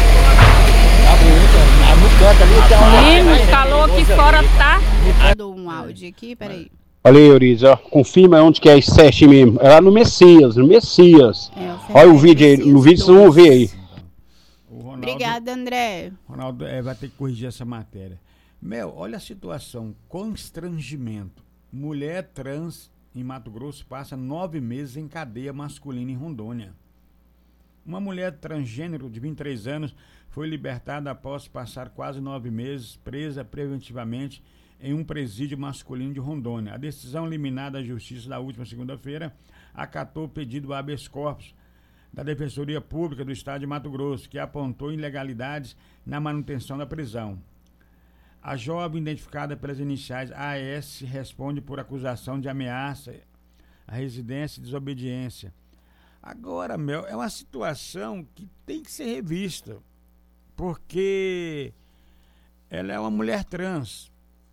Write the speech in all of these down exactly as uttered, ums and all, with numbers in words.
No canto ali, tem Menino, o calor aqui fora tá. Mandou um áudio aqui, peraí. Olha aí, Eurides, ó, confirma onde que é esse certinho mesmo. É lá no Messias, no Messias. É, o Olha o Ferrari vídeo aí, Messias no vídeo vocês vão ver aí. O Ronaldo, Obrigada, André. Ronaldo é, vai ter que corrigir essa matéria. Mel, olha a situação, constrangimento. Mulher trans em Mato Grosso passa nove meses em cadeia masculina em Rondônia. Uma mulher transgênero de vinte e três anos foi libertada após passar quase nove meses presa preventivamente em um presídio masculino de Rondônia. A decisão liminar da Justiça da última segunda-feira acatou o pedido habeas corpus da Defensoria Pública do Estado de Mato Grosso, que apontou ilegalidades na manutenção da prisão. A jovem, identificada pelas iniciais A S, responde por acusação de ameaça à residência e desobediência. Agora, Mel, é uma situação que tem que ser revista, porque ela é uma mulher trans,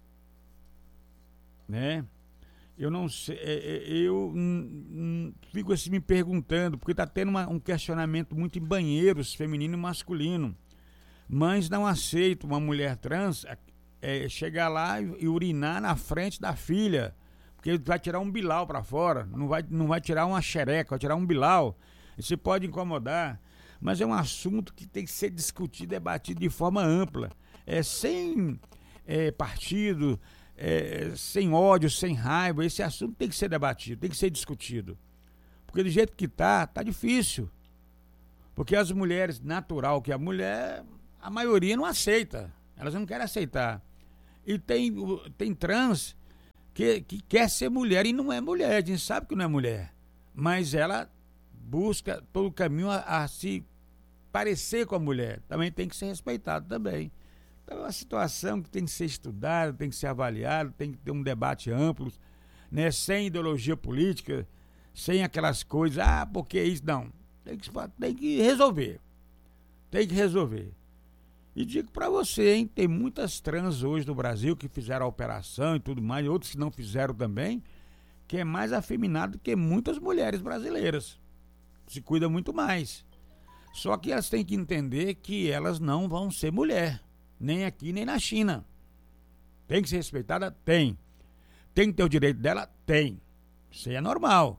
né? Eu não sei, eu hum, hum, fico assim me perguntando, porque está tendo uma, um questionamento muito em banheiros feminino e masculino. Mães não aceitam uma mulher trans é, chegar lá e, e urinar na frente da filha, porque vai tirar um bilau para fora, não vai, não vai tirar uma xereca, vai tirar um bilau. Isso pode incomodar, mas é um assunto que tem que ser discutido, debatido de forma ampla, é, sem é, partido, é, sem ódio, sem raiva. Esse assunto tem que ser debatido, tem que ser discutido, porque do jeito que tá, tá difícil, porque as mulheres, natural que a mulher, a maioria não aceita, elas não querem aceitar, e tem, tem trans que, que quer ser mulher e não é mulher, a gente sabe que não é mulher, mas ela busca todo o caminho a, a se parecer com a mulher, também tem que ser respeitado também. Então é uma situação que tem que ser estudada, tem que ser avaliada, tem que ter um debate amplo, né, sem ideologia política, sem aquelas coisas, ah, porque isso, não, tem que, tem que resolver, tem que resolver. E digo para você, hein, tem muitas trans hoje no Brasil que fizeram a operação e tudo mais, outros que não fizeram também, que é mais afeminado que muitas mulheres brasileiras, se cuida muito mais. Só que elas têm que entender que elas não vão ser mulher, nem aqui nem na China. Tem que ser respeitada? Tem. Tem que ter o direito dela? Tem. Isso aí é normal.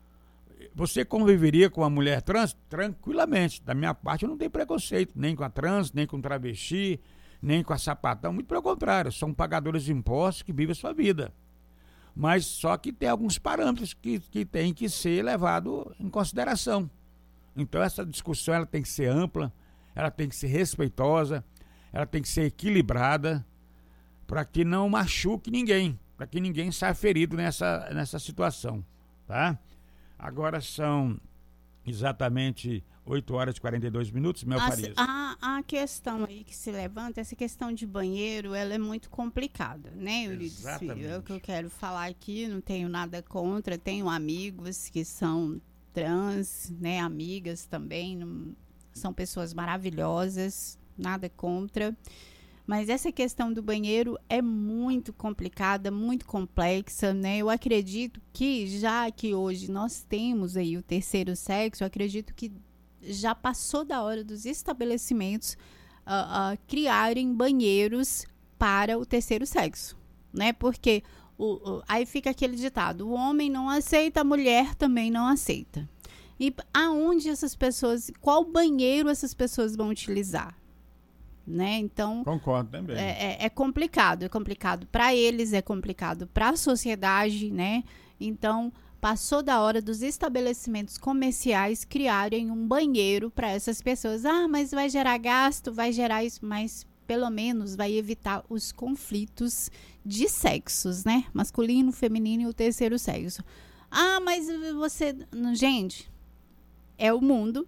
Você conviveria com uma mulher trans? Tranquilamente. Da minha parte eu não tenho preconceito, nem com a trans, nem com o travesti, nem com a sapatão, muito pelo contrário, são pagadores de impostos que vivem a sua vida. Mas só que tem alguns parâmetros que, que tem que ser levado em consideração. Então essa discussão ela tem que ser ampla, ela tem que ser respeitosa, ela tem que ser equilibrada, para que não machuque ninguém, para que ninguém saia ferido nessa, nessa situação, tá? Agora são exatamente oito horas e quarenta e dois minutos, Mel Farias. A, a questão aí que se levanta, essa questão de banheiro, ela é muito complicada, né, Euridice? É o que eu quero falar aqui, não tenho nada contra, tenho amigos que são trans, né, amigas também, não, são pessoas maravilhosas, nada contra, mas essa questão do banheiro é muito complicada, muito complexa, né? Eu acredito que, já que hoje nós temos aí o terceiro sexo, eu acredito que já passou da hora dos estabelecimentos uh, uh, criarem banheiros para o terceiro sexo, né? Porque o, o, aí fica aquele ditado, o homem não aceita, a mulher também não aceita. E aonde essas pessoas, qual banheiro essas pessoas vão utilizar? Né? Então, concordo também. É, é, é complicado, é complicado para eles, é complicado para a sociedade, né? Então, passou da hora dos estabelecimentos comerciais criarem um banheiro para essas pessoas. Ah, mas vai gerar gasto, vai gerar isso, mas pelo menos vai evitar os conflitos de sexos, né? Masculino, feminino e o terceiro sexo. Ah, mas você... Gente, é o mundo,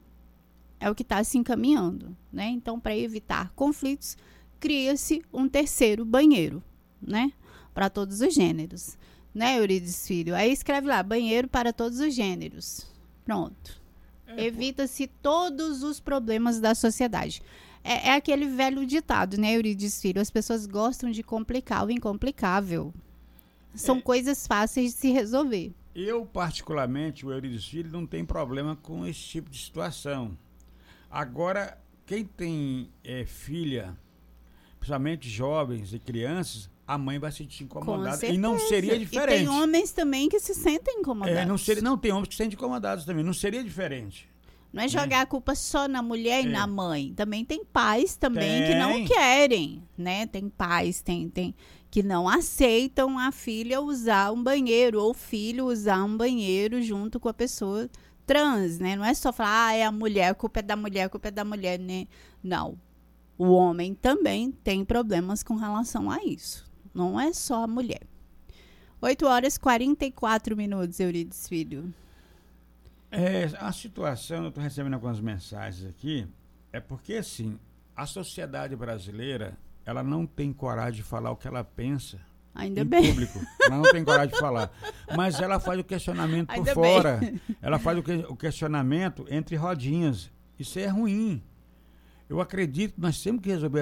é o que está se encaminhando, né? Então, para evitar conflitos, cria-se um terceiro banheiro, né? Para todos os gêneros, né, Euridice Filho? Aí escreve lá, banheiro para todos os gêneros. Pronto. É, evita-se todos os problemas da sociedade. É, é aquele velho ditado, né, Euridice Filho? As pessoas gostam de complicar o incomplicável. São é. coisas fáceis de se resolver. Eu, particularmente, o Euridice Filho, não tem problema com esse tipo de situação. Agora, quem tem é, filha, principalmente jovens e crianças, a mãe vai se sentir incomodada. E não seria diferente. E tem homens também que se sentem incomodados. É, não, seria, não, tem homens que se sentem incomodados também. Não seria diferente. Não é jogar é. a culpa só na mulher e é. na mãe. Também tem pais também tem. que não querem, né? Tem pais tem, tem, que não aceitam a filha usar um banheiro ou o filho usar um banheiro junto com a pessoa trans, né? Não é só falar, ah, é a mulher, a culpa é da mulher, a culpa é da mulher, né? Não. O homem também tem problemas com relação a isso. Não é só a mulher. oito horas e quarenta e quatro minutos, Eurides Filho. É, a situação, eu estou recebendo algumas mensagens aqui, é porque, assim, a sociedade brasileira, ela não tem coragem de falar o que ela pensa Ainda em bem. público. Ela não tem coragem de falar. Mas ela faz o questionamento por Ainda fora. bem. Ela faz o, que, o questionamento entre rodinhas. Isso é ruim. Eu acredito que nós temos que resolver